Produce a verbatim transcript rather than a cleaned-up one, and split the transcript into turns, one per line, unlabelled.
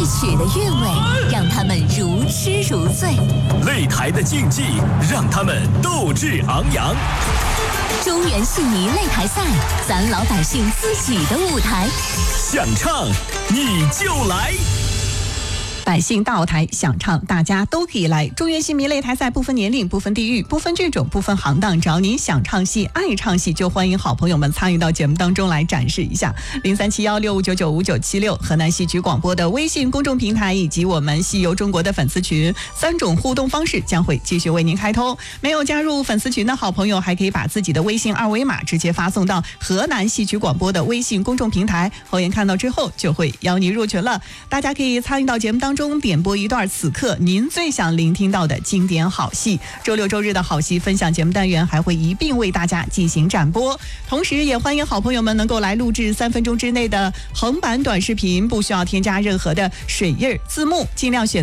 曲的韵味让他们如痴如醉，
擂台的竞技让他们斗志昂扬。
中原戏迷擂台赛，咱老百姓自己的舞台，
想唱你就来。
百姓大舞台，想唱大家都可以来。中原戏迷擂台赛不分年龄、不分地域、不分剧种、不分行当，只要您想唱戏、爱唱戏，就欢迎好朋友们参与到节目当中来展示一下。零三七幺六五九九五九七六，河南戏曲广播的微信公众平台以及我们戏游中国的粉丝群，三种互动方式将会继续为您开通。没有加入粉丝群的好朋友，还可以把自己的微信二维码直接发送到河南戏曲广播的微信公众平台，侯岩看到之后就会邀您入群了。大家可以参与到节目当中。中点播一段此刻您最想聆听到的经典好戏，周六周日的好戏分享节目单元还会一并为大家进行展播，同时也欢迎好朋友们能够来录制三分钟之内的横版短视频，不需要添加任何的水印字幕，尽量选